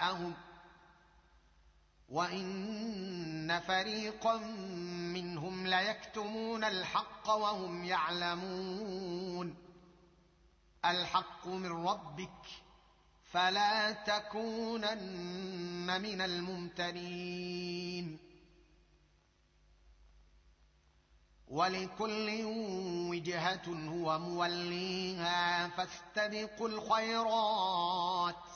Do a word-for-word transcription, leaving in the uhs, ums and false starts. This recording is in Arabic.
معهم وإن فريقا منهم ليكتمون الحق وهم يعلمون الحق من ربك فلا تكونن من الممترين ولكل وجهة هو موليها فاستبقوا الخيرات